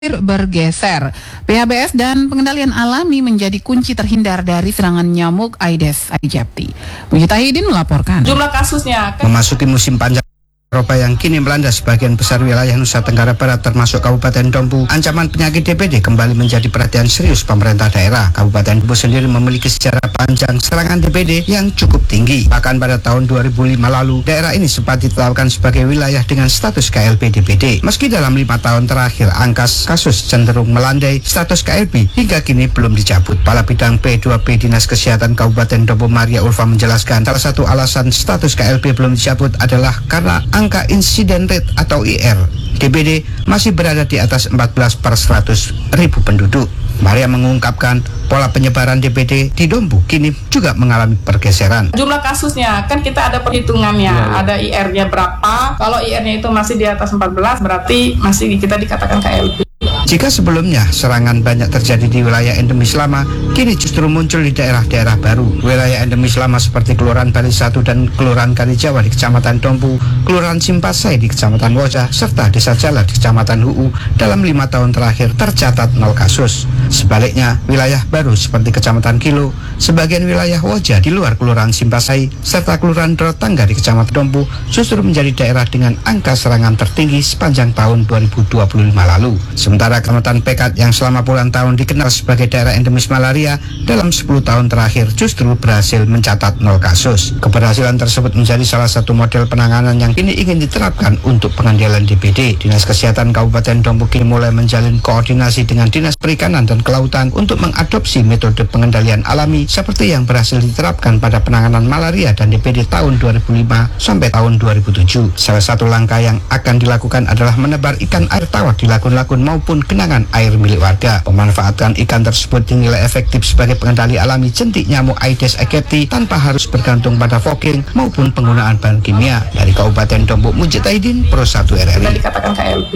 bergeser. PHBS dan pengendalian alami menjadi kunci terhindar dari serangan nyamuk Aedes aegypti. Mujitahidin melaporkan. Jumlah kasusnya memasuki musim panjang Eropa yang kini melanda sebagian besar wilayah Nusa Tenggara Barat termasuk Kabupaten Dompu, ancaman penyakit DBD kembali menjadi perhatian serius pemerintah daerah. Kabupaten Dompu sendiri memiliki sejarah panjang serangan DBD yang cukup tinggi. Bahkan pada tahun 2005 lalu, daerah ini sempat ditetapkan sebagai wilayah dengan status KLB DBD. Meski dalam 5 tahun terakhir angka kasus cenderung melandai, status KLB hingga kini belum dicabut. Kepala Bidang P2P Dinas Kesehatan Kabupaten Dompu Maria Ulfa menjelaskan, salah satu alasan status KLB belum dicabut adalah karena angka insiden rate atau IR DBD masih berada di atas 14 per 100.000 penduduk. Maria mengungkapkan pola penyebaran DBD di Dompu kini juga mengalami pergeseran. Jumlah kasusnya kan kita ada perhitungannya, ada IR-nya berapa. Kalau IR-nya itu masih di atas 14 berarti masih kita dikatakan KLB. Jika sebelumnya serangan banyak terjadi di wilayah endemis lama, kini justru muncul di daerah-daerah baru. Wilayah endemis lama seperti Kelurahan Bali 1 dan Kelurahan Kalijawa di Kecamatan Dompu, Kelurahan Simpasai di Kecamatan Wajah, serta Desa Jala di Kecamatan Huu dalam 5 tahun terakhir tercatat 0 kasus. Sebaliknya, wilayah baru seperti Kecamatan Kilo, sebagian wilayah Wajah di luar Kelurahan Simpasai, serta Kelurahan Dorotangga di Kecamatan Dompu justru menjadi daerah dengan angka serangan tertinggi sepanjang tahun 2025 lalu. Sementara Kecamatan Pekat yang selama puluhan tahun dikenal sebagai daerah endemis malaria, dalam 10 tahun terakhir justru berhasil mencatat 0 kasus. Keberhasilan tersebut menjadi salah satu model penanganan yang kini ingin diterapkan untuk pengendalian DBD. Dinas Kesehatan Kabupaten Dompu kini mulai menjalin koordinasi dengan Dinas Perikanan dan Kelautan untuk mengadopsi metode pengendalian alami seperti yang berhasil diterapkan pada penanganan malaria dan DBD tahun 2005 sampai tahun 2007. Salah satu langkah yang akan dilakukan adalah menebar ikan air tawar di lagun-lagun maupun genangan air milik warga. Pemanfaatan ikan tersebut dinilai efektif sebagai pengendali alami jentik nyamuk Aedes aegypti tanpa harus bergantung pada fogging maupun penggunaan bahan kimia. Dari Kabupaten Dompu, Mujitahidin, Pro 1 RRI. Kita dikatakan KLB.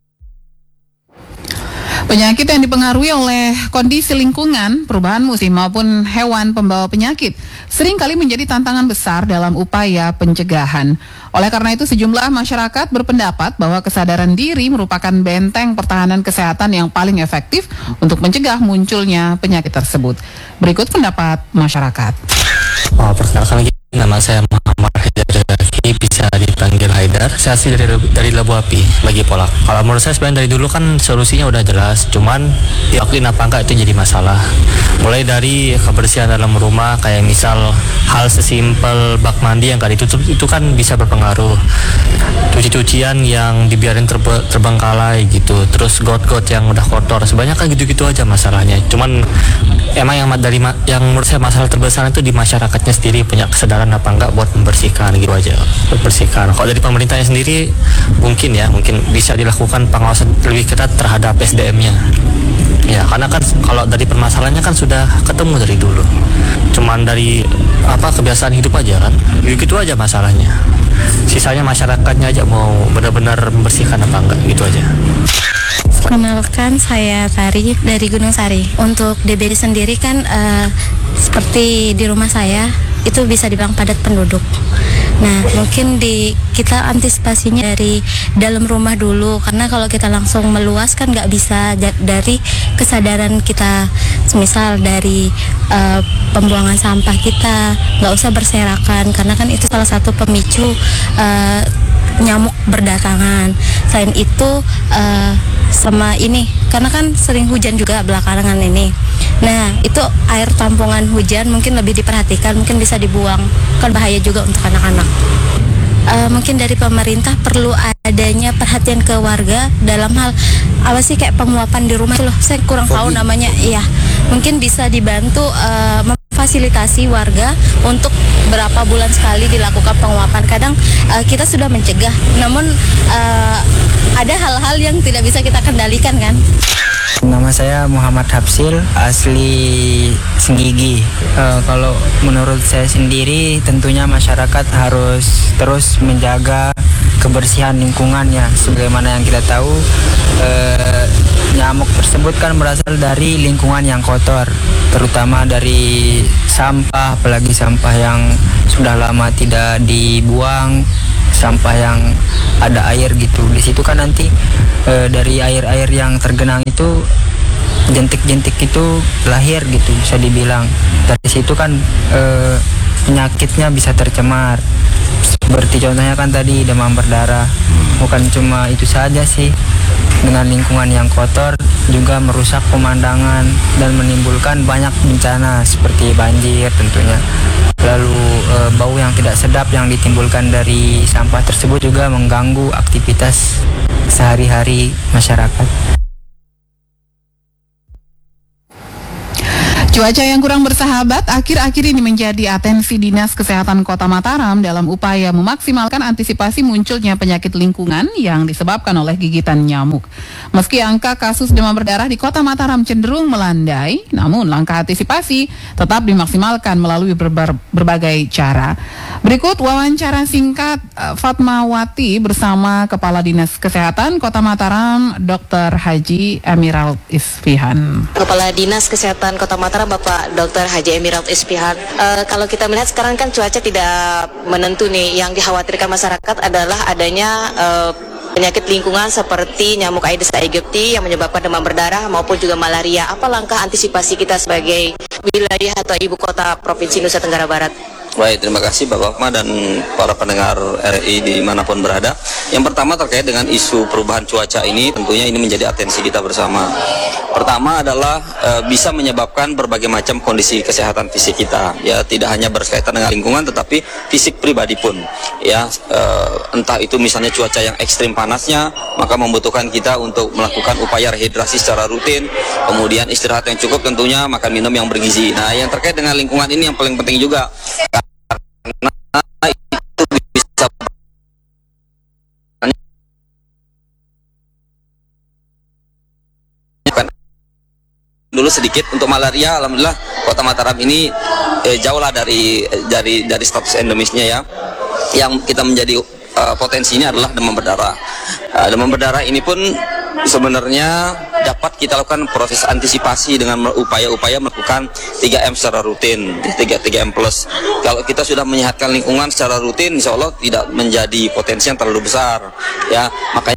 Penyakit yang dipengaruhi oleh kondisi lingkungan, perubahan musim maupun hewan pembawa penyakit seringkali menjadi tantangan besar dalam upaya pencegahan. Oleh karena itu sejumlah masyarakat berpendapat bahwa kesadaran diri merupakan benteng pertahanan kesehatan yang paling efektif untuk mencegah munculnya penyakit tersebut. Berikut pendapat masyarakat. Perkenalkan lagi, nama saya Muhammad Haidar, bisa dipanggil Haidar. Saya asli dari Labu Api, bagi Polak. Kalau menurut saya sebenarnya dari dulu kan solusinya udah jelas, cuman dilakuin apa enggak itu jadi masalah. Mulai dari kebersihan dalam rumah, kayak misal hal sesimpel bak mandi yang gak ditutup itu kan bisa berpengaruh. Cuci-cucian yang dibiarin terbengkalai gitu, terus got-got yang udah kotor, sebanyak kan gitu-gitu aja masalahnya. Cuman emang yang menurut saya masalah terbesar itu di masyarakatnya sendiri, punya kesadaran apa enggak buat membersihkan gitu aja. Membersihkan. Kalau dari pemerintahnya sendiri mungkin bisa dilakukan pengawasan lebih ketat terhadap SDM-nya. Ya, karena kan kalau dari permasalahannya kan sudah ketemu dari dulu. Cuman dari kebiasaan hidup aja kan. Gitu aja masalahnya. Sisanya masyarakatnya aja mau benar-benar membersihkan apa enggak gitu aja. Perkenalkan, saya Tari dari Gunung Sari. Untuk DBD sendiri kan seperti di rumah saya itu bisa dibilang padat penduduk. Nah, mungkin kita antisipasinya dari dalam rumah dulu, karena kalau kita langsung meluas kan nggak bisa. Dari kesadaran kita, semisal dari pembuangan sampah kita nggak usah berserakan, karena kan itu salah satu pemicu nyamuk berdatangan. Selain itu sama ini, karena kan sering hujan juga belakangan ini. Nah, itu air tampungan hujan mungkin lebih diperhatikan, mungkin bisa dibuang, kan bahaya juga untuk anak-anak. Mungkin dari pemerintah perlu adanya perhatian ke warga dalam hal kayak penguapan di rumah itu loh. Saya kurang tahu namanya. Iya, mungkin bisa dibantu memfasilitasi warga untuk berapa bulan sekali dilakukan penguapan. Kadang kita sudah mencegah, namun ada hal-hal yang tidak bisa kita kendalikan kan. Nama saya Muhammad Hapsil, asli Senggigi. Kalau menurut saya sendiri, tentunya masyarakat harus terus menjaga kebersihan lingkungannya. Sebagaimana yang kita tahu, nyamuk tersebut kan berasal dari lingkungan yang kotor, terutama dari sampah, apalagi sampah yang sudah lama tidak dibuang, sampah yang ada air gitu. Di situ kan nanti dari air-air yang tergenang itu jentik-jentik itu lahir gitu, bisa dibilang. Dari situ kan penyakitnya bisa tercemar. Seperti contohnya kan tadi demam berdarah. Bukan cuma itu saja sih, dengan lingkungan yang kotor juga merusak pemandangan dan menimbulkan banyak bencana seperti banjir tentunya. Lalu bau yang tidak sedap yang ditimbulkan dari sampah tersebut juga mengganggu aktivitas sehari-hari masyarakat. Cuaca yang kurang bersahabat akhir-akhir ini menjadi atensi Dinas Kesehatan Kota Mataram dalam upaya memaksimalkan antisipasi munculnya penyakit lingkungan yang disebabkan oleh gigitan nyamuk. Meski angka kasus demam berdarah di Kota Mataram cenderung melandai, namun langkah antisipasi tetap dimaksimalkan melalui berbagai cara. Berikut wawancara singkat Fatmawati bersama Kepala Dinas Kesehatan Kota Mataram, Dr. Haji Emirald Isfihan. Kepala Dinas Kesehatan Kota Mataram Bapak Dr. Haji Emirald Isfihan. Kalau kita melihat sekarang kan cuaca tidak menentu nih. Yang dikhawatirkan masyarakat adalah adanya penyakit lingkungan seperti nyamuk Aedes aegypti yang menyebabkan demam berdarah maupun juga malaria. Apa langkah antisipasi kita sebagai wilayah atau ibu kota Provinsi Nusa Tenggara Barat? Baik, terima kasih Bapak Okma dan para pendengar RRI dimanapun berada. Yang pertama terkait dengan isu perubahan cuaca ini, tentunya ini menjadi atensi kita bersama. Pertama adalah bisa menyebabkan berbagai macam kondisi kesehatan fisik kita, ya tidak hanya berkaitan dengan lingkungan, tetapi fisik pribadi pun, ya entah itu misalnya cuaca yang ekstrim panasnya, maka membutuhkan kita untuk melakukan upaya rehidrasi secara rutin, kemudian istirahat yang cukup tentunya, makan minum yang bergizi. Nah, yang terkait dengan lingkungan ini yang paling penting juga. Karena itu bisa dulu sedikit untuk malaria. Alhamdulillah Kota Mataram ini jauh lah dari status endemisnya ya. Yang kita menjadi potensinya adalah demam berdarah. Demam berdarah ini pun sebenarnya dapat kita lakukan proses antisipasi dengan upaya-upaya melakukan 3M secara rutin, 3M+. Kalau kita sudah menyehatkan lingkungan secara rutin, insya Allah tidak menjadi potensi yang terlalu besar. Ya, makanya